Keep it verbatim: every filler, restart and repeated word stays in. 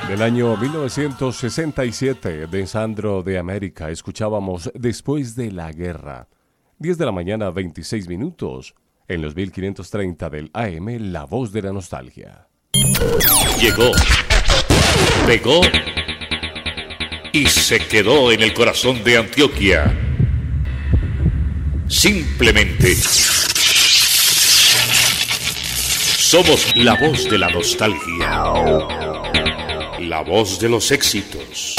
Del año mil novecientos sesenta y siete, de Sandro de América, escuchábamos Después de la Guerra. diez de la mañana, veintiséis minutos, en los mil quinientos treinta del A M, La Voz de la Nostalgia. Llegó, pegó y se quedó en el corazón de Antioquia. Simplemente somos la voz de la nostalgia, la voz de los éxitos.